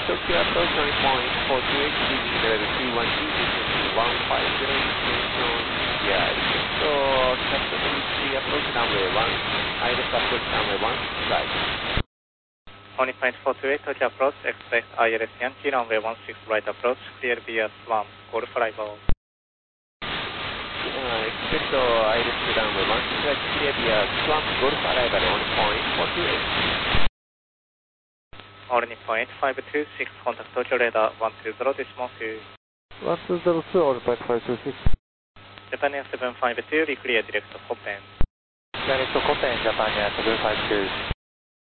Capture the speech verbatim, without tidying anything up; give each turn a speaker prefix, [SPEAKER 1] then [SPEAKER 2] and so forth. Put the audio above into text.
[SPEAKER 1] Tokyo approach nine point four two eight, leaving level two one two, descending one five zero, destination T I. So, Captain Mitsubishi approach runway one, I L S approach runway one, right.
[SPEAKER 2] Only point four two eight, Tokyo approach, expect I L S Yankee runway one six right approach, clear via Swan, Golf arrival.
[SPEAKER 1] Uh, expect uh, I L S runway one six right, clear via Swan, Golf arrival on point four two eight.
[SPEAKER 2] Only point five two six, contact Tokyo radar one two zero decimal two.
[SPEAKER 3] one two zero two, all point five two six.
[SPEAKER 2] Japan Air seven five two, reclear direct Koppen.
[SPEAKER 3] Direct Koppen, Japan Air seven five two.